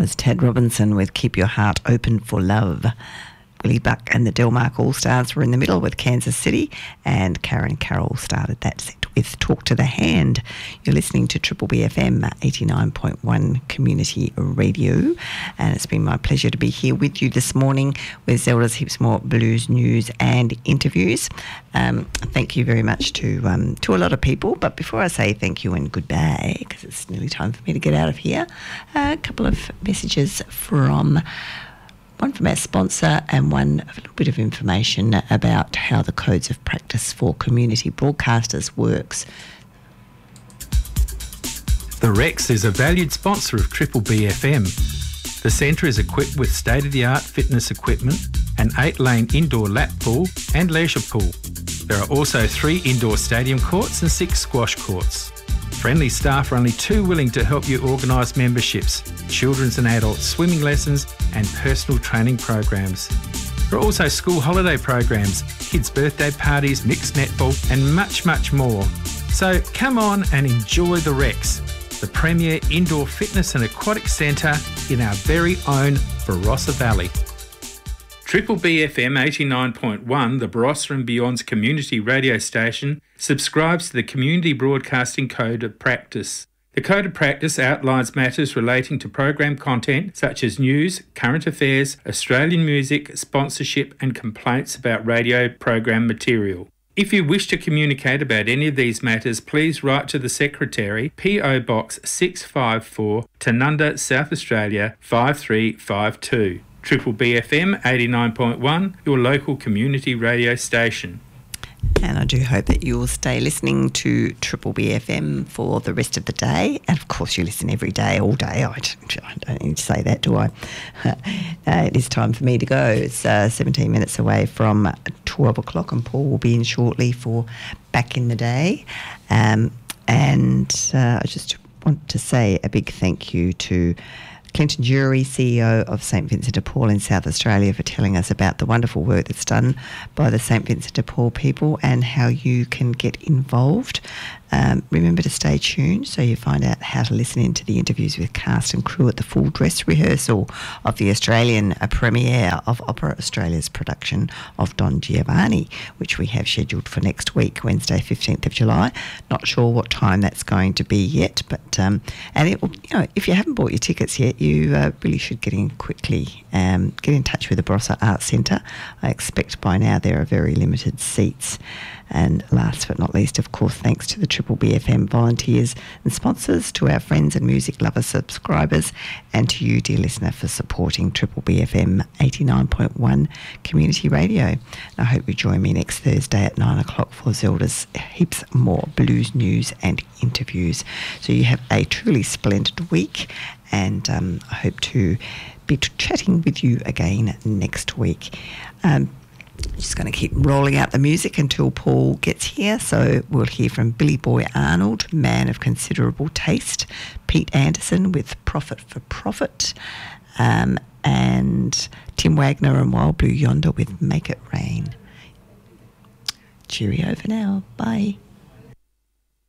was Ted Robinson with Keep Your Heart Open for Love. Willie Buck and the Delmark All-Stars were in the middle with Kansas City, and Karen Carroll started that set with Talk to the Hand. You're listening to Triple BFM 89.1 Community Radio, and it's been my pleasure to be here with you this morning with Zelda's Heaps More Blues News and Interviews. Thank you very much to a lot of people, but before I say thank you and goodbye, because it's nearly time for me to get out of here, a couple of messages one from our sponsor and a little bit of information about how the Codes of Practice for Community Broadcasters works. The Rex is a valued sponsor of Triple BFM. The centre is equipped with state-of-the-art fitness equipment, an 8-lane indoor lap pool and leisure pool. There are also 3 indoor stadium courts and 6 squash courts. Friendly staff are only too willing to help you organise memberships, children's and adult swimming lessons and personal training programs. There are also school holiday programs, kids' birthday parties, mixed netball and much, much more. So come on and enjoy the Rex, the premier indoor fitness and aquatic centre in our very own Barossa Valley. Triple BFM 89.1, the Barossa and Beyond's community radio station, subscribes to the Community Broadcasting Code of Practice. The Code of Practice outlines matters relating to program content such as news, current affairs, Australian music, sponsorship and complaints about radio program material. If you wish to communicate about any of these matters, please write to the Secretary, PO Box 654, Tanunda, South Australia 5352. Triple BFM 89.1, your local community radio station. And I do hope that you will stay listening to Triple BFM for the rest of the day. And of course you listen every day, all day. I don't need to say that, do I? It is time for me to go. It's 17 minutes away from 12 o'clock and Paul will be in shortly for Back in the Day. I just want to say a big thank you to Clinton Jury, CEO of St Vincent de Paul in South Australia, for telling us about the wonderful work that's done by the St Vincent de Paul people and how you can get involved. Remember to stay tuned so you find out how to listen into the interviews with cast and crew at the full dress rehearsal of the Australian premiere of Opera Australia's production of Don Giovanni, which we have scheduled for next week, Wednesday 15th of July. Not sure what time that's going to be yet, but and it will, if you haven't bought your tickets yet, you really should get in quickly. Get in touch with the Barossa Arts Centre. I expect by now there are very limited seats. And last but not least, of course, thanks to the Triple BFM volunteers and sponsors, to our friends and music lover subscribers, and to you, dear listener, for supporting Triple BFM 89.1 Community Radio. And I hope you join me next Thursday at 9 o'clock for Zelda's Heaps More Blues News and Interviews. So you have a truly splendid week, and I hope to be chatting with you again next week. Just going to keep rolling out the music until Paul gets here. So we'll hear from Billy Boy Arnold, man of considerable taste, Pete Anderson with Profit for Profit, and Tim Wagner and Wild Blue Yonder with Make It Rain. Cheerio for now. Bye.